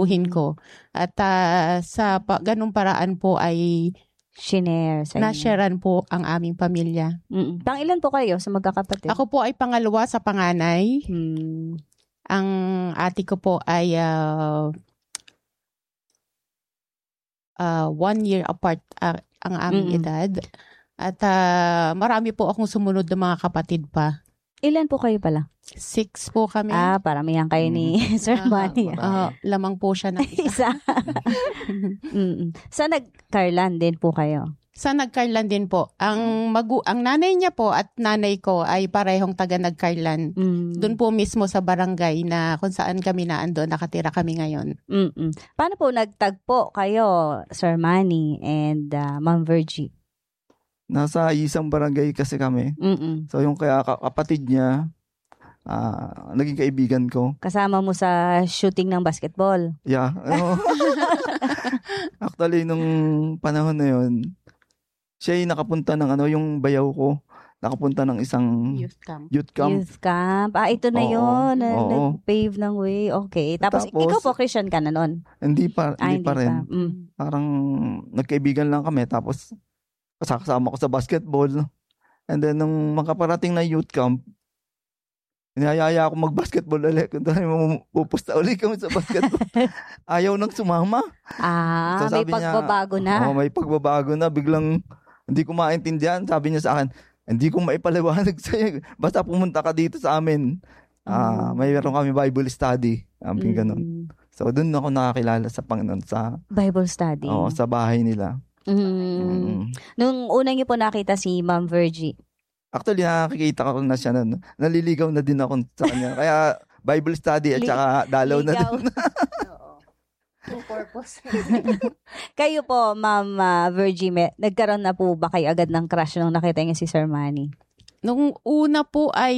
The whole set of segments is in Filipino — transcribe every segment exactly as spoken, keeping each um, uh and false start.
tituhin ko. At uh, sa pa, ganung paraan po ay Shinare sa inyo. nasharean po ang aming pamilya. Mm-mm. Pang ilan po kayo sa magkakapatid? Ako po ay pangalawa sa panganay. Hmm. Ang ate ko po ay uh, uh, one year apart uh, ang aming Mm-mm. edad. At uh, marami po akong sumunod na mga kapatid pa. Ilan po kayo pala? Six po kami. Ah, paramihan kayo ni Sir Ah, Manny. ah, lamang po siya ng isa. Isa. Mm-mm. Sa nag-Carlan din po kayo? Sa nagkarlan din po. Ang magu ang nanay niya po at nanay ko ay parehong taga nagkarlan. Mm. Doon po mismo sa barangay na kung saan kami naandun, nakatira kami ngayon. Mm-mm. Paano po nagtagpo kayo, Sir Manny and uh, Ma'am Virgie? Nasa isang barangay kasi kami. Mm-mm. So yung kaya ka- kapatid niya, ah, naging kaibigan ko. Kasama mo sa shooting ng basketball? Yeah. ano. Actually, nung panahon na yun, siya yung nakapunta ng ano, yung bayaw ko. Nakapunta ng isang Youth camp. youth camp. Youth camp. Ah, ito na Oo, yun. Na, oo. nag-pave ng way. Okay. Tapos, Tapos, ikaw po, Christian ka na nun? Hindi pa, Ah, hindi pa rin. Mm. Parang nagkaibigan lang kami. Tapos, kasama ko sa basketball. And then, nung makaparating na youth camp, inayaya ako mag-basketball ulit. Kung tayo pupusta ulit kami sa basketball. Ayaw nang sumama. Ah, So, may sabi niya, pagbabago na. Oo, may pagbabago na. Biglang, hindi ko maintindihan. Sabi niya sa akin, hindi ko maipaliwanag sa'yo. Basta pumunta ka dito sa amin. Ah, Mm. mayroon kami Bible study. Sabi Mm. ganun. So, doon ako nakakilala sa Panginoon. Sa, Bible study. oo, sa bahay nila. Mm. Mm. Nung unang niyo po nakita si Ma'am Virgie. Actually, nakakikita ko na siya nun. Naliligaw na din ako sa kanya. Kaya, Bible study at Li- saka dalaw na ligaw. din. Oo. Two purpose. Kayo po, Ma'am uh, Virgie, may- nagkaroon na po ba kayo agad ng crush nung nakita niyo si Sir Manny? Nung una po ay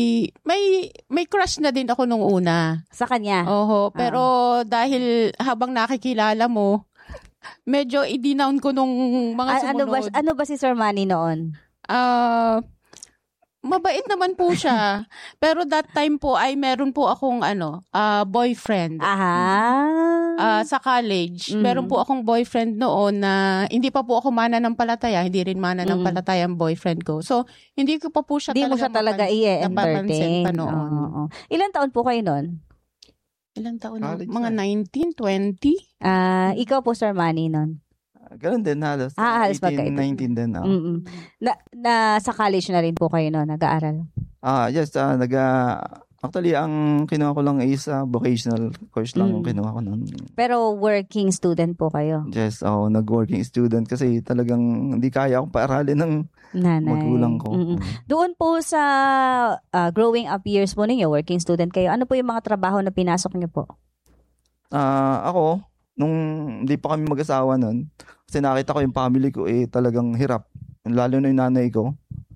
may may crush na din ako nung una. Sa kanya? Oho, pero dahil habang nakikilala mo, medyo i-denown ko nung mga A- ano ba sumunod. ano ba si Sir Manny noon? Ah, mabait naman po siya. Pero that time po ay meron po akong ano, ah, boyfriend. Aha. Ah, sa college, Mm. meron po akong boyfriend noon na hindi pa po ako mananampalataya, hindi rin mananampalataya ang boyfriend ko. So, hindi ko pa po siya Hindi mo talaga siya talaga mapan- napapansin i-entertain. pa noon. Oo. Ilan taon po kayo noon? Ilang taon na? College Mga na. nineteen, twenty? Ah, ikaw po Sir Manny noon. Ganun din, halos. Ah, halos eighteen, magkaedad. nineteen din. Oh. Mm. Na, na sa college na rin po kayo noon, nag-aaral. Ah, yes, ah, naga... Actually, ang kinuha ko lang is ah, vocational course lang Mm. ang kinuha ko nun. Pero working student po kayo. Yes, ako, nag-working student kasi talagang hindi kaya akong paaralin ng Nanay. magulang ko. Mm-mm. Doon po sa ah, growing up years po ninyo, working student kayo, ano po yung mga trabaho na pinasok niyo po? Ah, ako, nung hindi pa kami mag-asawa nun, kasi nakita ko yung family ko eh talagang hirap. Lalo na yung nanay ko.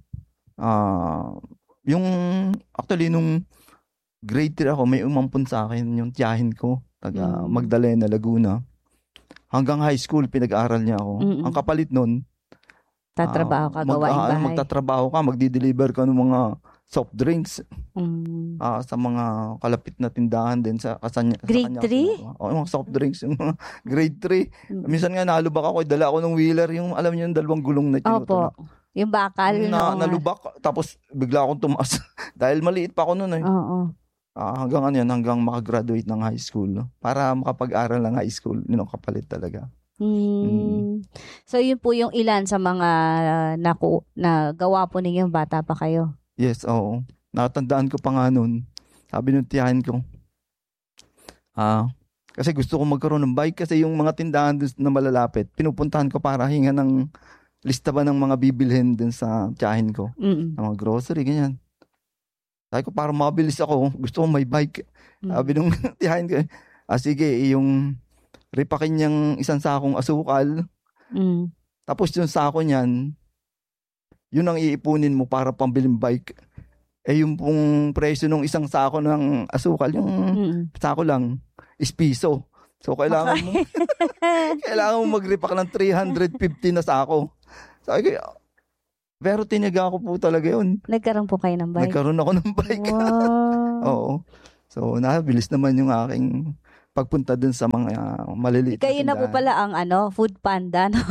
Ah, yung, actually, nung grade three ako, may umampun sa akin yung tiyahin ko, taga Mm. Magdalena, Laguna. Hanggang high school, pinag-aaral niya ako. Mm-mm. Ang kapalit nun, Tatrabaho ah, ka, mag- gawain ah, bahay. magtatrabaho ka, magdi-deliver ka ng mga soft drinks Mm. ah, sa mga kalapit na tindahan din sa kasanya. sa Grade kanya three? kinuha. Oo, yung mga soft drinks, yung mga grade three. Mm. Minsan nga nalubak ako, dala ako ng wheeler, yung alam niyo yung dalawang gulong na tinutulak. Opo. Yung bakal. Na, no? nalubak, tapos bigla akong tumaas. Dahil maliit pa ako noon eh. Oo. Ah, hanggang ano yan, hanggang makagraduate ng high school. No? Para makapag-aral ng high school, yun ang kapalit talaga. Hmm. So, yun po yung ilan sa mga uh, naku, na gawa po ninyo bata pa kayo. Yes, oo. Nakatandaan ko pa nga noon. Sabi nung tiyahin ko, ah, kasi gusto ko magkaroon ng bike kasi yung mga tindahan dun na malalapit, pinupuntahan ko para hinga ng lista ba ng mga bibilhin din sa tiyahin ko. Mm-mm. Ng mga grocery, ganyan. Sabi ko, para mabilis ako, gusto ko may bike. Mm. Sabi nung tiyahin ko, ah sige, yung ripakin niyang isang sakong asukal, Mm. tapos yung sako niyan, yun ang iipunin mo para pambiling bike. Eh yung pong presyo ng isang sako ng asukal, yung Mm-mm. sako lang, is piso. So kailangan mo, kailangan mo mag-repack ng three hundred fifty na sako. Sabi ko, pero tinaga ko po talaga yun. Nagkaroon po kayo ng bike? Nagkaroon ako ng bike. Wow. Oo. So, nabilis naman yung aking pagpunta dun sa mga uh, maliliit na Kayo na po tindahan. pala ang ano, food panda. No?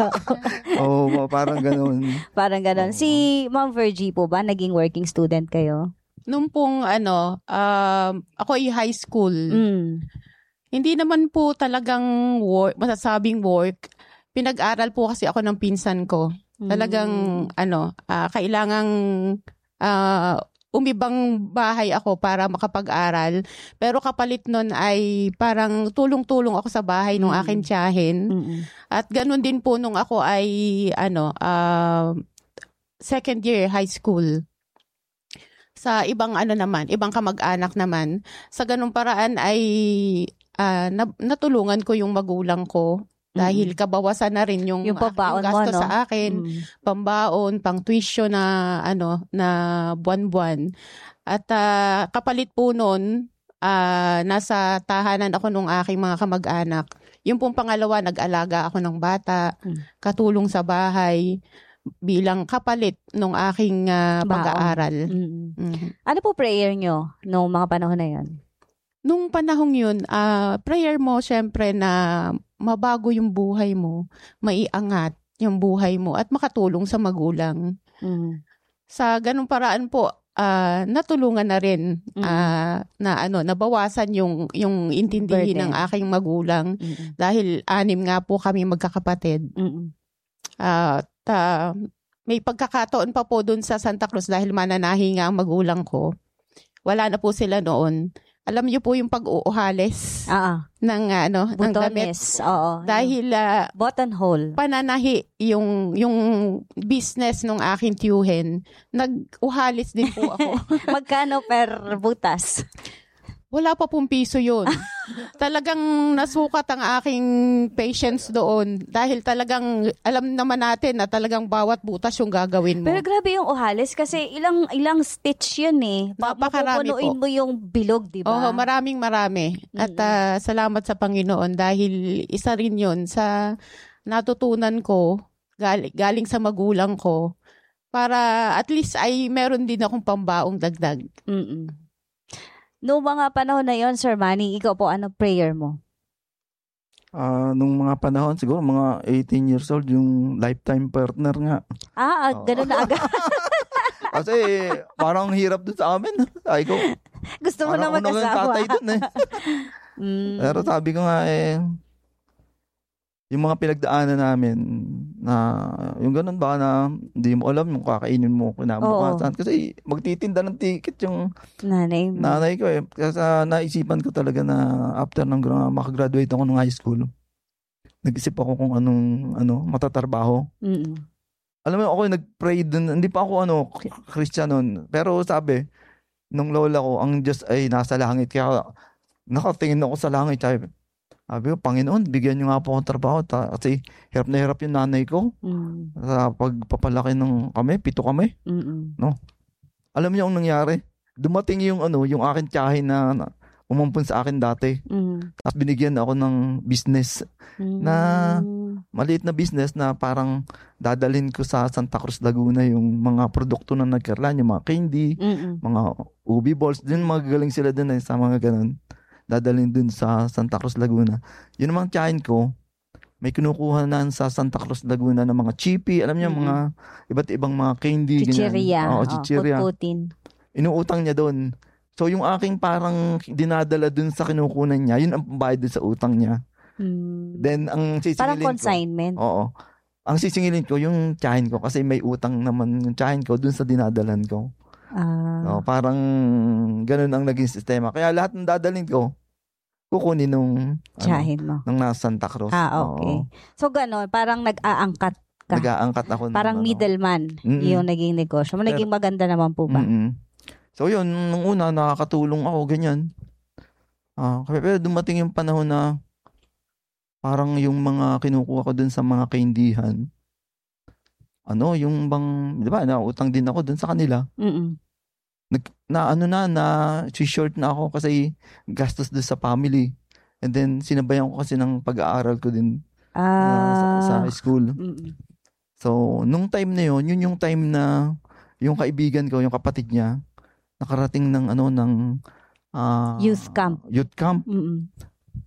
Oo, oh, parang ganun. Parang ganun. Oo. Si Ma'am Virgie po ba, naging working student kayo? Nung pong ano, um, ako ay high school. Mm. Hindi naman po talagang work, masasabing work. Pinag-aral po kasi ako ng pinsan ko. Talagang Mm. ano, ah, kailangang ah, umibang bahay ako para makapag-aral. Pero kapalit nun ay parang tulong-tulong ako sa bahay nung Mm. aking tiyahin. Mm-mm. At ganun din po nung ako ay ano, ah, second year high school. Sa ibang ano naman, ibang kamag-anak naman, sa ganung paraan ay ah, na- natulungan ko yung magulang ko dahil kabawasan na rin yung, Yung ah, pambaon mo, gasto no? sa akin, Mm. pambaon, pang tuition na ano na buwan-buwan. At ah, kapalit po noon, ah, nasa tahanan ako nung aking mga kamag-anak. Yung pong pangalawa, nag-alaga ako ng bata, Mm. katulong sa bahay bilang kapalit nung aking ah, Baon. pag-aaral. Mm. Mhm. Ano po prayer nyo noong mga panahon na yon? Nung panahong yun, ah, prayer mo syempre na mabago yung buhay mo, maiangat yung buhay mo at makatulong sa magulang. Mm. Sa ganung paraan po, ah, natulungan na rin ah, na ano, nabawasan yung yung intindihin Burden. ng aking magulang Mm. dahil anim nga po kami magkakapatid. Mm. At ah, may pagkakataon pa po dun sa Santa Cruz dahil mananahi nga ang magulang ko. Wala na po sila noon. Alam niyo po yung pag-uuhalis Ah, ng ano, ng damit. butones. Oo. Dahil ah, Button hole. pananahi yung yung business ng aking tiyuhin, nag-uhalis din po ako. Magkano per butas? Wala pa pong piso yun. Talagang nasukat ang aking patience doon dahil talagang alam naman natin na talagang bawat butas yung gagawin mo. Pero grabe yung uhalis kasi ilang ilang stitch yun eh. Napakarami Pupunuin po. mo yung bilog, di ba? Oo, maraming marami. At ah, salamat sa Panginoon dahil isa rin yun sa natutunan ko galing, galing sa magulang ko para at least ay meron din akong pambaong dagdag. Mm-mm. Noong mga panahon na yon, Sir Manny, ikaw po, ano prayer mo? Ah, nung mga panahon, siguro mga eighteen years old, yung lifetime partner nga. Ah, ah, Oo. ganun na agad. Kasi parang hirap dun sa amin. Sabi ko, Gusto mo na parang ako na yung mag-asawa. tatay dun eh. Mm. Pero sabi ko nga eh, yung mga pinagdaanan namin na yung ganun ba na hindi mo alam yung kakainin mo kinabukasan. Kasi magtitinda ng ticket yung Nanay mo. nanay ko eh. Kasi uh, naisipan ko talaga na after ng gra- makagraduate ako ng high school, nag-isip ako kung anong ano matatrabaho. Mm-mm. Alam mo, ako yung nag-pray dun. Hindi pa ako ano, Christian nun. Pero sabi, nung lola ko, ang Diyos ay nasa langit. Kaya nakatingin ako sa langit. Sabi, sabi ko, Panginoon, bigyan niyo nga po akong trabaho. Ta- kasi hirap na hirap yung nanay ko. Mm. Sa pagpapalaki ng kami, pito kami. Mm-mm. Alam niyo ang nangyari? Dumating yung ano, yung akin tiyahin na, na umampun sa akin dati. Mm. Tapos binigyan ako ng business. Na- Mm. Maliit na business na parang dadalhin ko sa Santa Cruz, Laguna yung mga produkto na nagkarlan, yung mga candy, Mm-mm. mga ubi balls. Din magagaling sila dun eh, sa mga ganun. Dadalhin dun sa Santa Cruz, Laguna. Yun naman tiyahin ko, may kinukuha na sa Santa Cruz, Laguna ng mga chippy, alam niyo, Mm-mm. mga iba't ibang mga candy. Chichirya. Oo, Oh, chichirya. put-putin. Inuutang niya doon. So yung aking parang dinadala dun sa kinukunan niya, yun ang pambayad dun sa utang niya. Mm. Then ang sisingilin Parang ko. consignment. Oo. Ang sisingilin ko yung tiyahin ko kasi may utang naman yung tiyahin ko dun sa dinadalan ko. Ah. So, parang ganun ang naging sistema. Kaya lahat ng dadalhin ko, kukunin nung ano, Tiyahin mo. nung nasa Santa Cruz. Ah, okay. Oo. So, gano'n, parang nag-aangkat ka. Nag-aangkat ako. ng Parang ano. middleman Mm-mm. yung naging negosyo. Naging maganda naman po ba? Mm-mm. So yun, nung una, nakakatulong ako, ganyan. Ah, pero dumating yung panahon na parang yung mga kinukuha ko dun sa mga kaindihan, ano, yung bang, di ba, nautang din ako dun sa kanila. Mm-mm. Nag, na ano na, na short na ako kasi gastos dun sa family. And then, sinabayan ko kasi ng pag-aaral ko din Ah. na sa, sa school. Mm-mm. So, nung time na yun, yun yung time na yung kaibigan ko, yung kapatid niya, nakarating ng ano, ng ah, Youth camp. Youth camp. Mm-mm.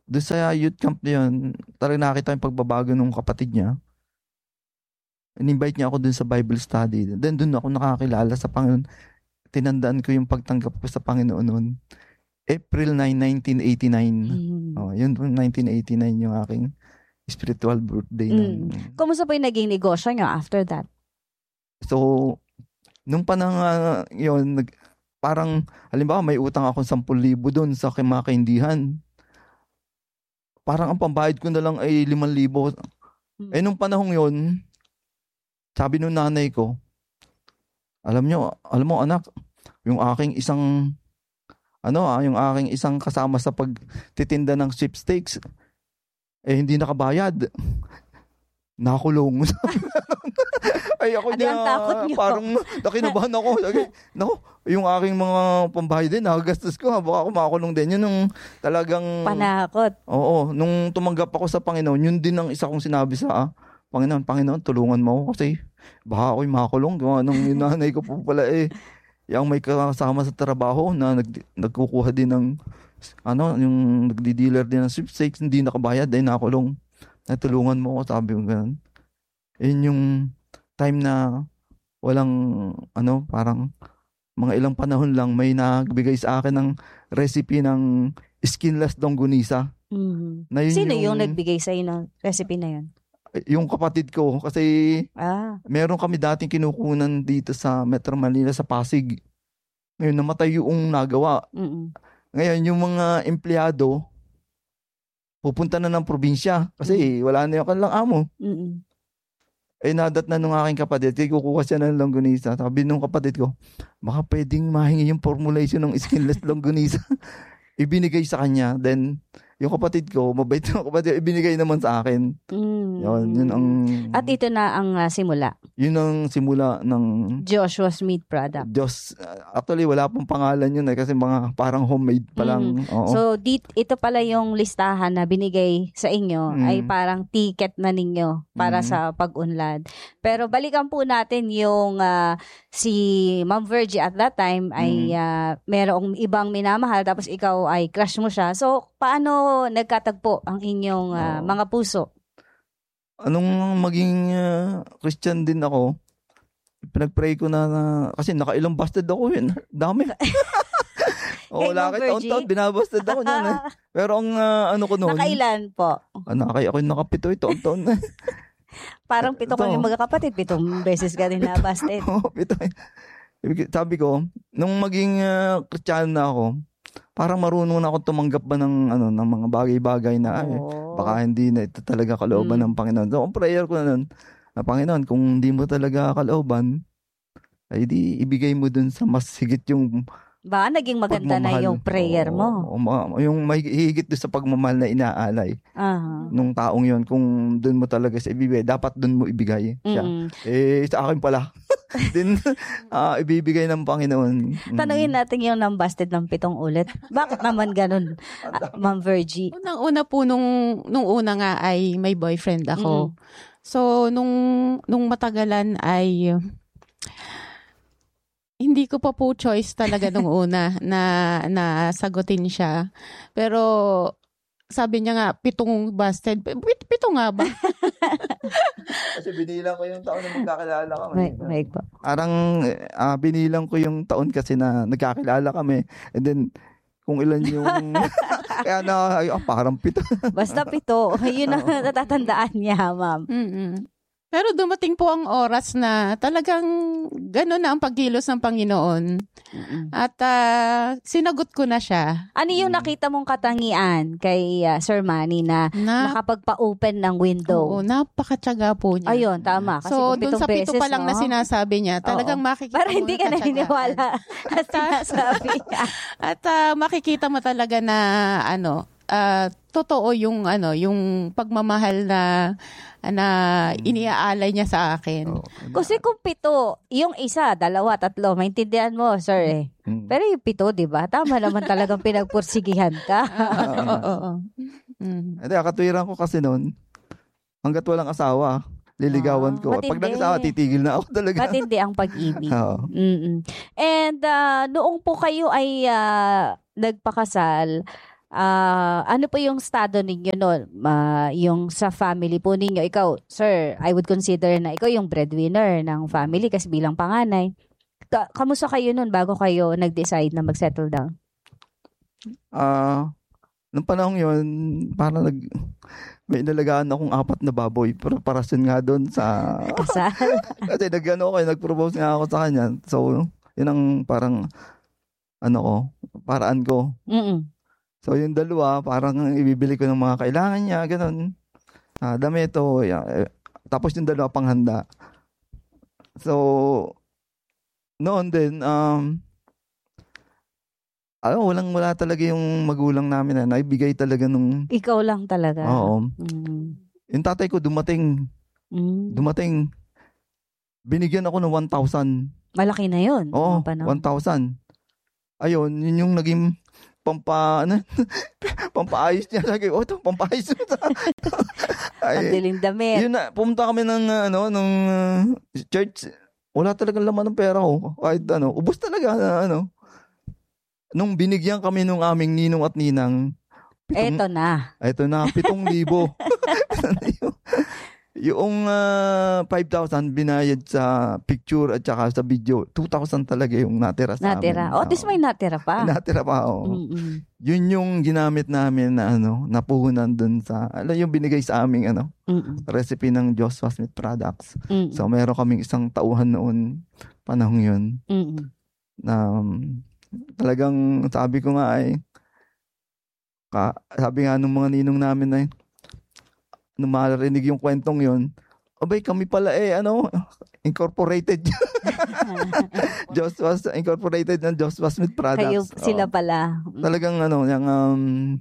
doon sa youth camp na yun, talagang nakita yung pagbabago ng kapatid niya. In-invite niya ako doon sa Bible study. Then doon ako nakakilala sa Panginoon. Tinandaan ko yung pagtanggap ko sa Panginoon noon. April ninth, nineteen eighty-nine. Mm. Oh, yun po, nineteen eighty-nine yung aking spiritual birthday. Mm. ng- Kumusta po yung naging negosyo nyo after that? So, nung panang uh, yun, nag, parang, halimbawa, may utang akong ten thousand doon sa kay- mga kaindihan. Parang ang pambayad ko na lang ay five thousand. Mm. Eh, nung panahong yun, sabi nung nanay ko, alam nyo, alam mo anak, yung aking isang, ano ah, yung aking isang kasama sa pagtitinda ng sweepstakes, eh, hindi nakabayad. Nakulong. Ay, ako Ano ang takot niya, niyo? parang nakinabahan ako. Sabi, naku, yung aking mga pambayad din, nakagastos ko, ha, baka ako makakulong din. Yun nung talagang, Panakot. oo, nung tumanggap ako sa Panginoon, yun din ang isa kong sinabi sa, ah, Panginoon, Panginoon, tulungan mo ako kasi baka ako'y makakulong. Gawa nung yung nanay ko po pala eh, yung may kasama sa trabaho na nag, nagkukuha din ng, ano, yung nagdi-dealer din ng sweepstakes, hindi nakabayad, ay nakulong. Natulungan mo ako, sabi ko ganun. Yun yung time na walang, ano, parang mga ilang panahon lang may nagbigay sa akin ng recipe ng skinless longganisa. Mm. Na yun Sino yung, nagbigay sa ng recipe na yun? Yung kapatid ko, kasi Ah. meron kami dating kinukunan dito sa Metro Manila sa Pasig. Ngayon, namatay yung nagawa. Mm-mm. Ngayon, yung mga empleyado, pupunta na ng probinsya kasi wala na yung kanilang amo. Mm-mm. Eh, nadat na nung aking kapatid, kaya kukuha siya ng longganisa. Sabi nung kapatid ko, baka pwedeng mahingi yung formulation ng skinless longganisa. Ibinigay sa kanya. Then, yung kapatid ko, mabait yung kapatid, ibinigay naman sa akin. Mm. Yun, yun ang... At ito na ang uh, simula. Yun ang simula ng... Joshua's Meat Product. Diyos. Actually, wala pong pangalan yun eh, kasi mga parang homemade pa lang. Oo. So, dit, ito pala yung listahan na binigay sa inyo Mm. ay parang ticket na ninyo para Mm. sa pag-unlad. Pero balikan po natin yung ah, si Ma'am Virgie at that time ay Mm. uh, merong ibang minamahal tapos ikaw ay crush mo siya. So, paano nagkatagpo ang inyong ah, Oo. mga puso? Anong maging uh, Christian din ako, pinag-pray ko na, na kasi nakailang busted ako yun. Dami. Oo, Hey, Ma'am laki taon-taon, Virgie. binabusted ako niyan eh. Pero ang uh, ano ko noon, Nakailan po? ah, nakay ako yung nakapito ito, taon-taon na. Parang pito Ito. kami magkakapatid. Pitong beses ka din nabasted. Oo, pito. Sabi ko, nung maging uh, Christian na ako, parang marunong na ako tumanggap ba ng, ano, ng mga bagay-bagay na, ay, Oo. baka hindi na ito talaga kalooban Mm. ng Panginoon. So, ang prayer ko na nun, na Panginoon, kung hindi mo talaga kalooban, ay di ibigay mo dun sa mas higit yung Ba, naging maganda na pagmamahal. yung prayer mo. Oo, ma- yung may higit dun sa pagmamahal na inaalay Aha. nung taong yon, kung dun mo talaga sa ibibigay, dapat dun mo ibigay siya. Mm. Eh, sa akin pala. Din, ah, ibibigay ng Panginoon. Mm. Tanungin natin yung nambasted ng pitong ulit. Bakit naman ganun, ah, Ma'am Virgie? Unang-una po, nung, nung una nga ay may boyfriend ako. So, nung, nung matagalan ay, hindi ko pa po choice talaga nung una na, na sagutin siya. Pero, sabi niya nga, pitong busted. Pit, pito nga ba? Kasi binilang ko yung taon na magkakilala kami. May, may po. Parang ah, binilang ko yung taon kasi na nagkakilala kami. And then, kung ilan yung... kaya na, ay, ah, parang pito. Basta pito. Yun ang natatandaan niya, ma'am. Mm-mm. Pero dumating po ang oras na talagang gano'n na ang pagkilos ng Panginoon. At ah, sinagot ko na siya. Ano yung nakita mong katangian kay ah, Sir Manny na Na, makapagpa-open ng window? oo, napakatyaga po niya. Ayun, tama. Kasi So, kung dun pitong sa pito beses, pa lang no? na sinasabi niya, talagang makikita Para mo hindi yung ka katyagaan. naniniwala sa sinasabi niya. At ah, makikita mo talaga na ano, ah, totoo yung ano, yung pagmamahal na na iniaalay niya sa akin. Oo. Kasi kung pito, yung isa, dalawa, tatlo, maintindihan mo, sir eh. Mm. Pero yung pito, di ba? Tama naman talagang pinagpursigihan ka. Oo, oo, oo. Mm. Hindi, katwiran ko kasi noon, hanggat walang asawa, liligawan Ah, ko. Pag matindi. nag-asawa, titigil na ako talaga. Matindi ang pag-ibig. Oo. Mm-mm. And ah, noong po kayo ay ah, nagpakasal, ah, ano po yung estado ninyo noon? Ma, yung sa family po ninyo, ikaw, sir, I would consider na ikaw yung breadwinner ng family kasi bilang panganay. Ka- kamusta kayo noon bago kayo nag-decide na mag-settle down? Ah, nung panahon yun, parang nag, may inalagaan akong apat na baboy. Preparasyon nga doon sa... Kasal? Kasi nag-ano ako, nag-propose nga ako sa kanya. So, yun ang parang, ano ko, paraan ko. Mm-mm. So, yung dalawa, parang ibibili ko ng mga kailangan niya, ganun. Ah, damit o, yeah. Tapos yung dalawa panghanda. So, noon din, um, alam, walang wala talaga yung magulang namin na naibigay talaga nung... Ikaw lang talaga? Oo. Mm. Yung tatay ko dumating, Mm. dumating, binigyan ako ng one thousand. Malaki na yun. Oo, mga panahon. one thousand. Ayun, yun yung naging pampa, ano, pampaayos niya. Lagi, oh, ito, pampaayos. Ang diling damit. Yun na, pumunta kami ng, uh, ano, ng uh, church. Wala talagang laman ng pera ko. Kahit ano, ubos talaga na, ano. Nung binigyan kami nung aming ninong at ninang, pitong, Eto na. Eto na, pitong libo. Yung uh, five thousand binayad sa picture at saka sa video, two thousand talaga yung natira sa Natira. amin. O, this may natira pa. May natira pa, oo. Mm-mm. Yun yung ginamit namin na ano, napuhunan dun sa, alam yung binigay sa aming ano, Mm-mm. recipe ng Joshua Smith Products. Mm-mm. So, meron kaming isang tauhan noon, panahong yun, Mm-mm. na um, talagang sabi ko nga ay, ka, sabi nga nung mga ninong namin ay, nung marinig yung kwentong yun, abay kami pala eh, ano, incorporated. Joshua, incorporated ng Joshua Smith Products. Kayo sila Oo. pala. Talagang ano, yung, um,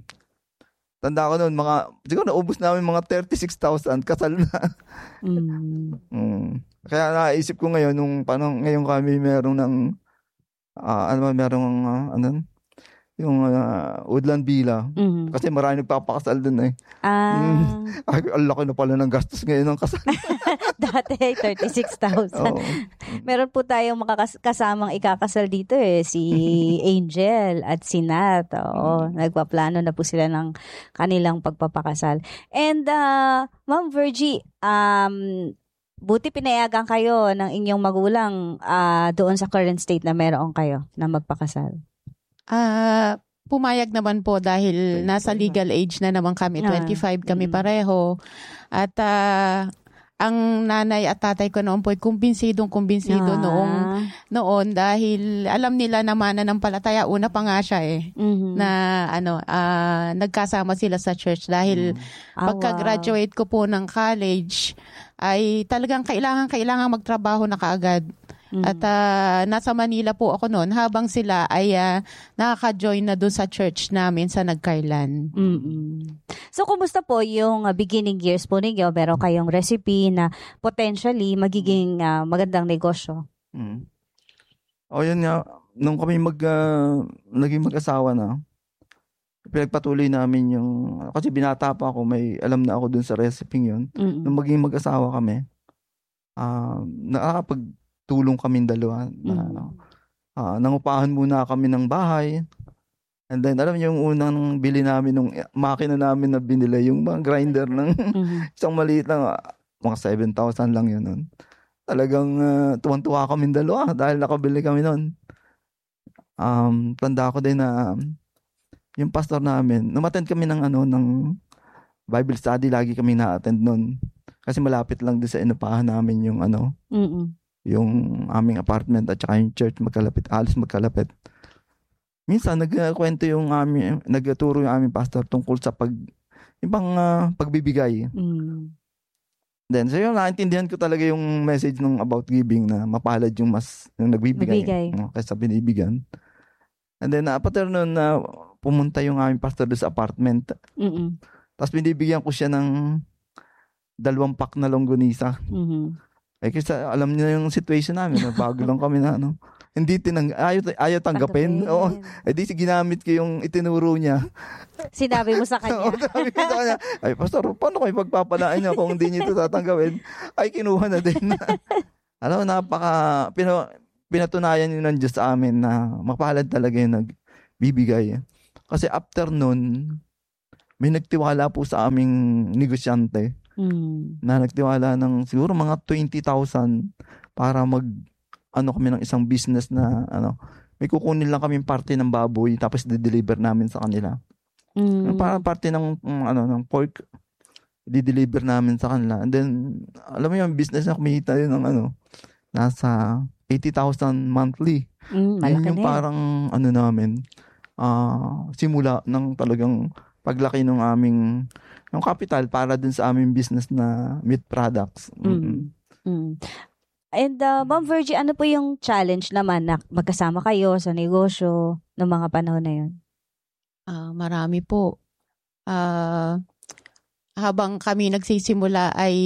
tanda ko noon, mga, siguro naubos namin mga thirty-six thousand, kasal na. Mm. mm. Kaya naisip ko ngayon, nung panong, ngayon kami meron ng, ah, ano ba, merong, uh, ano, yung uh, Woodland Villa. Mm. Kasi marami nagpapakasal dun eh. Ah, Ay, ang laki na pala ng gastos ngayon ng kasal. dati thirty-six thousand. Oo. Meron po tayong makakasamang ikakasal dito eh, si Angel at si Nat. Oo, nagpaplano na po sila ng kanilang pagpapakasal. And uh, Ma'am Virgie, um, buti pinayagan kayo ng inyong magulang uh, doon sa current state na meron kayo na magpakasal. Ah, pumayag naman po dahil nasa legal age na naman kami, Ah. twenty-five kami Mm. pareho. At ah, ang nanay at tatay ko noon po ay kumbinsidong kumbinsido Ah. noong noon dahil alam nila na mananampalataya, una pa nga siya eh. Mhm. Na ano, ah, nagkasama sila sa church dahil Ah, pagka-graduate ko po ng college ay talagang kailangan kailangan magtrabaho na kaagad. wow. Mhm. At ah, nasa Manila po ako noon habang sila ay ah, nakaka-join na doon sa church namin sa Nagcarlan. Mm-mm. So, kumusta po yung uh, beginning years po ninyo? Meron kayong recipe na potentially magiging uh, magandang negosyo? Mm. O yun nga, nung kami mag, ah, naging mag-asawa na, pinagpatuloy namin yung, kasi binata pa ako, may alam na ako dun sa recipe yun. Mm-mm. Nung maging mag-asawa kami, ah, nakakapagtulong kaming dalawa. Na, Mm. ano, ah, nangupahan muna kami ng bahay. And then, alam niyo, yung unang bili namin, nung makina namin na binili, yung mga grinder ng Mhm. isang maliit lang, ah, mga seven thousand lang yun nun. Talagang ah, tuwan-tuwa kami dalawa dahil nakabili kami nun. Um, tanda ko din na um, yung pastor namin, numattend kami ng ano, ng Bible study, lagi kami na-attend nun. Kasi malapit lang din sa inupahan namin yung ano, Mm-mm. yung aming apartment at saka yung church magkalapit, halos magkalapit. Minsan nagkwento yung aming, nagturo yung aming pastor tungkol sa pag ibang ah, pagbibigay. Mm. Then, so yun, naintindihan ko talaga yung message ng about giving na mapalad yung mas, yung nagbibigay Nagbigay. no, kaysa binibigyan. And then, uh, pater nun na pumunta yung aming pastor doon sa apartment. Mm-mm. Tapos binibigyan ko siya ng dalawang pack na longganisa. Mhm. Eh, kasi alam niya yung situation namin. no, Bago lang kami na, ano. Hindi tinang, ayaw, ayaw tanggapin. Oo. Eh, di ginamit ko yung itinuro niya. Sinabi mo sa Oo, kanya. sabi ko sa kanya, ay, pastor, paano kayo pagpapalaan niya kung hindi niyo ito tatanggapin? Ay, kinuha na din. Alam mo, napaka, pino, pinatunayan yun ng Diyos sa amin na mapalad talaga yung nagbibigay. Kasi after nun, may nagtiwala po sa aming negosyante Mm. na nagtiwala ng siguro mga twenty thousand para mag ano kami ng isang business na ano, may kukunin lang kami parte ng baboy tapos di-deliver namin sa kanila. Mm. Para parte ng um, ano ng pork di-deliver namin sa kanila. And then alam mo yung business na kumita yun ng ano nasa eighty thousand monthly. Mm, malaki Yun yung na yun. parang ano namin ah simula ng talagang paglaki ng aming ng capital para dun sa aming business na meat products. Mm. Mm. And uh, Ma'am Virgie, ano po yung challenge naman na magkasama kayo sa negosyo ng mga panahon na yun? Ah, marami po. Ah, habang kami nagsisimula ay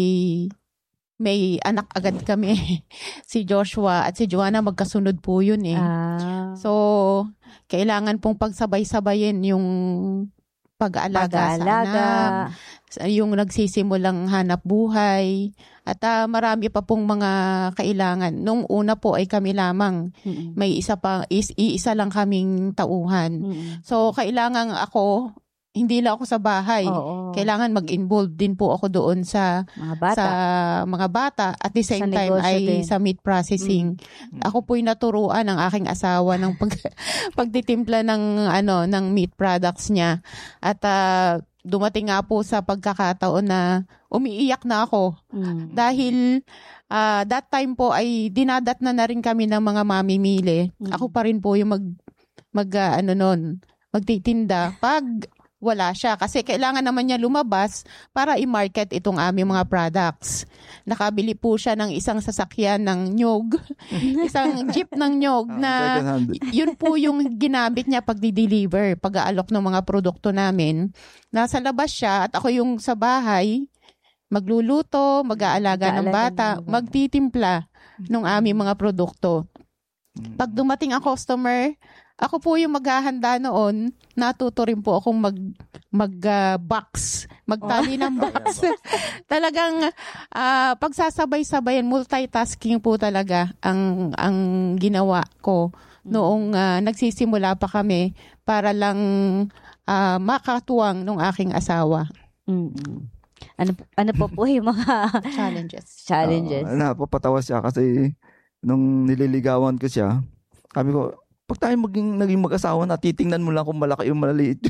may anak agad kami. Si Joshua at si Joanna magkasunod po yun eh. Ah, So, kailangan pong pagsabay-sabayin yung pag-aalaga sa pag-aalaga. anak, sa- yung nagsisimulang hanap buhay, at ah, marami pa pong mga kailangan. Nung una po ay kami lamang. Mm-mm. May isa pa, is, iisa lang kaming tauhan. Mm-mm. So, kailangan ako, hindi lang ako sa bahay. Oo. Kailangan mag-involve din po ako doon sa Mga bata. sa mga bata. At the same Sa time negosyo ay din. sa meat processing. Ako po'y naturuan ng aking asawa ng pag, pagtitimpla ng ano ng meat products niya. At ah, dumating nga po sa pagkakataon na umiiyak na ako Mm. dahil ah, that time po ay dinadat na na rin kami ng mga mamimili. Mm. Ako pa rin po yung mag mag ah, ano nun, magtitinda pag wala siya. Kasi kailangan naman niya lumabas para i-market itong aming mga products. Nakabili po siya ng isang sasakyan ng nyog. Isang jeep ng nyog Ah, na second hand. yun po yung ginamit niya pag di-deliver, pag-aalok ng mga produkto namin. Nasa labas siya at ako yung sa bahay, magluluto, mag-aalaga ng Mag-aalaga bata, ng bata. magtitimpla ng aming mga produkto. Pag dumating ang customer, ako po yung maghahanda noon. Natuto rin po akong mag mag ah, box, magtali ng box. Talagang ah, pagsasabay-sabayan, multitasking po talaga ang ang ginawa ko noong ah, nagsisimula pa kami para lang ah, makatuwang ng aking asawa. Mm-mm. Ano ano po po yung mga Challenges. challenges? Uh, napapatawa siya kasi nung nililigawan ko siya, sabi ko, pag tayo maging, naging mag-asawa na, titingnan mo lang kung malaki yung malaliit.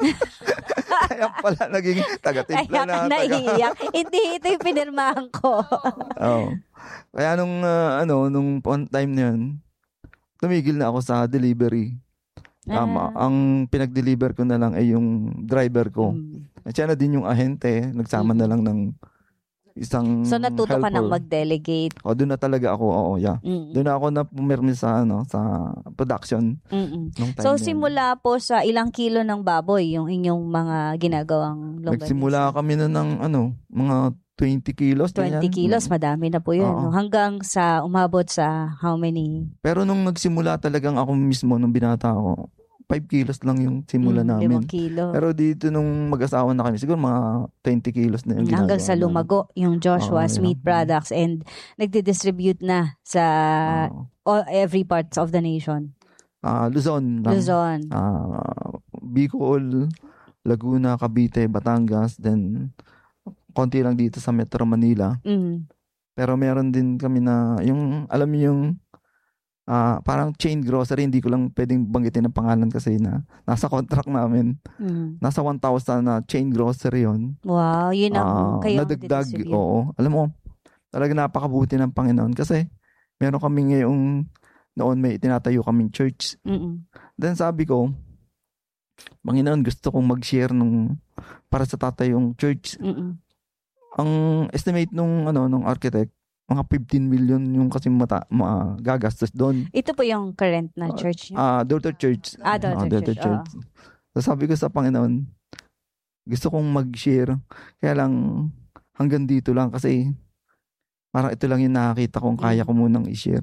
Kaya pala naging taga-timpla Kaya na. ka Taga... naiiyak. Hindi, ito yung pinirmahan ko. Oo. Kaya nung, ah, ano, nung one time na yun, tumigil na ako sa delivery. Tama. Ah. Ang pinag-deliver ko na lang ay yung driver ko. Mm. At siya na din yung ahente. Nagsama na lang ng isang So natuto ka nang helper. mag-delegate. O, doon na talaga ako. Oo, yeah. Mm-mm. Doon na ako na pumirmi sa, ano, sa production. Mm-mm. Nung time So na yun. simula po sa ilang kilo ng baboy yung inyong mga ginagawang longganisa? Nagsimula kami na ng, ano, mga twenty kilos. twenty ganyan. kilos, madami na po yun. Oo. No? Hanggang sa umabot sa how many? Pero nung nagsimula talagang ako mismo, nung binata ako, five kilos lang yung simula Mm, namin. limang kilo. Pero dito nung mag-asawa na kami, siguro mga twenty kilos na yung ginagawa. Hanggang sa namin. lumago yung Joshua's Oo, yeah. meat products and nagdi-distribute na sa Oo. all, every parts of the nation. Ah, Luzon. lang. Luzon. Ah, Bicol, Laguna, Cavite, Batangas, then konti lang dito sa Metro Manila. Mm. Pero meron din kami na, yung, alam niyo yung, ah parang chain grocery, hindi ko lang pwedeng banggitin ang pangalan kasi na nasa contract namin. Mm. Nasa one thousand na chain grocery yon. Wow, yun ang Ah, kayo ang nadagdag, didistribute. oo. Alam mo, talaga napakabuti ng Panginoon kasi meron kami ngayong, noon may tinatayo kaming church. Mm-mm. Then sabi ko, Panginoon, gusto kong mag-share nung, para sa tatayong church. Mm-mm. Ang estimate nung, ano, nung architect, mga fifteen million yung kasi mata, ma, gagastos doon. Ito po yung current na church niyo? Ah, daughter church. Ah, daughter church, So sabi ko sa Panginoon, gusto kong mag-share. Kaya lang, hanggang dito lang kasi parang ito lang yung nakakita kong kaya ko munang i-share.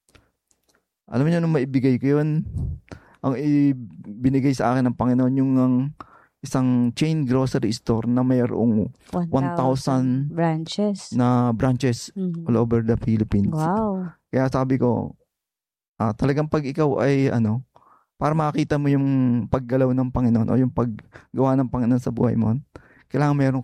Alam niyo nung maibigay ko yun, ang ibinigay sa akin ng Panginoon yung ang isang chain grocery store na mayroong one thousand branches. na branches Mhm. all over the Philippines. Wow. Kaya sabi ko, ah, talagang pag ikaw ay ano, para makita mo yung paggalaw ng Panginoon o yung paggawa ng Panginoon sa buhay mo, kailangan meron